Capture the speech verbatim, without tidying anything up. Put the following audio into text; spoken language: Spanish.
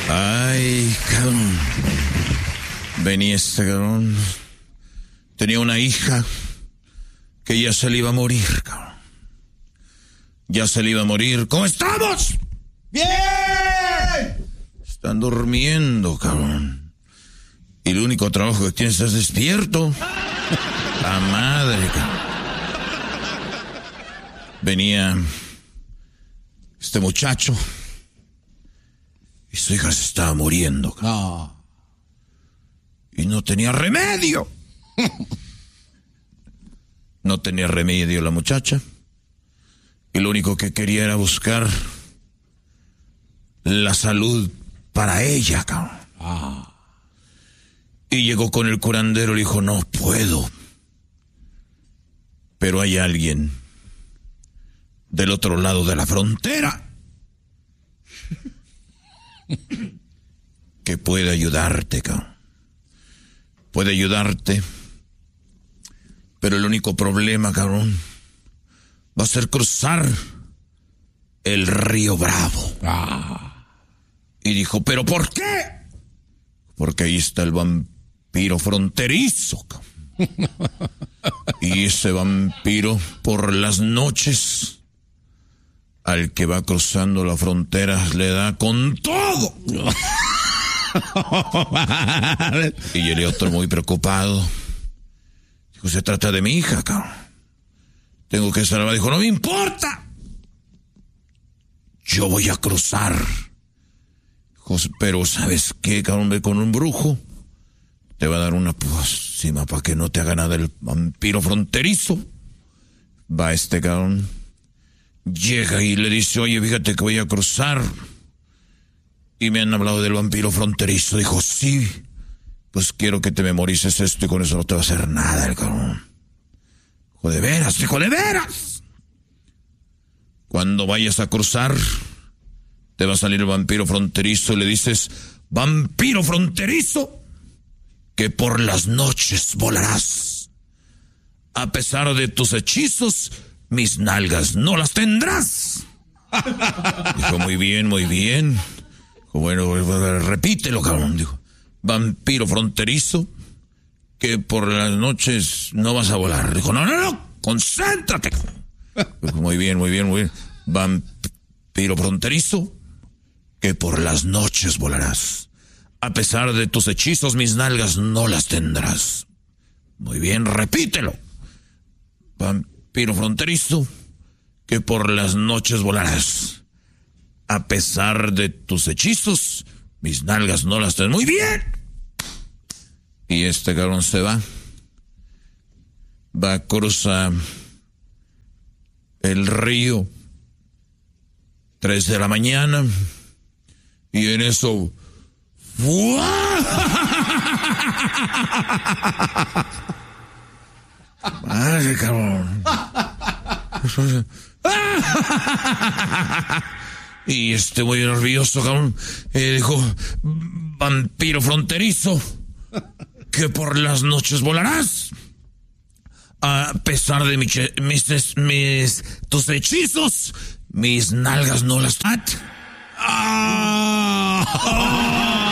Ay, cabrón. Venía este cabrón. Tenía una hija que ya se le iba a morir, cabrón. Ya se le iba a morir. ¿Cómo estamos? ¡Bien! Están durmiendo, cabrón. Y el único trabajo que tienes es despierto. La madre, cabrón. Venía este muchacho y su hija se estaba muriendo, cabrón. No. Y no tenía remedio. No tenía remedio la muchacha. Y lo único que quería era buscar la salud para ella, cabrón. Ah. Y llegó con el curandero y le dijo, no puedo. Pero hay alguien del otro lado de la frontera que puede ayudarte, cabrón. Puede ayudarte. Pero el único problema, cabrón, va a ser cruzar el río Bravo. Ah. Y dijo, ¿pero por qué? Porque ahí está el vampiro fronterizo, cabrón. Y ese vampiro por las noches al que va cruzando la frontera le da con todo. Y el otro muy preocupado dijo, se trata de mi hija, cabrón. Tengo que salvar. Dijo, no me importa. Yo voy a cruzar. Dijo, pero ¿sabes qué, cabrón? Ve con un brujo. Te va a dar una pócima para que no te haga nada el vampiro fronterizo. Va este cabrón. Llega y le dice, oye, fíjate que voy a cruzar. Y me han hablado del vampiro fronterizo. Dijo, sí, pues quiero que te memorices esto y con eso no te va a hacer nada el cabrón. Dijo, de veras, dijo, de veras. Cuando vayas a cruzar, te va a salir el vampiro fronterizo y le dices, vampiro fronterizo, que por las noches volarás. A pesar de tus hechizos, mis nalgas no las tendrás. Dijo, muy bien, muy bien. Dijo, bueno, repítelo, cabrón. Dijo, vampiro fronterizo, que por las noches no vas a volar. Dijo, no, no, no, concéntrate. Dijo, muy bien, muy bien, muy bien. Vampiro fronterizo, que por las noches volarás. A pesar de tus hechizos, mis nalgas no las tendrás. Muy bien, repítelo. Vampiro fronterizo, que por las noches volarás. A pesar de tus hechizos, mis nalgas no las tendrás. Muy bien. Y este cabrón se va. Va a cruzar el río. Tres de la mañana. Y en eso... Madre, cabrón. Y este muy nervioso, cabrón, eh, dijo, vampiro fronterizo, que por las noches volarás. A pesar de mis, mis, mis tus hechizos, mis nalgas no las... ¡Ah!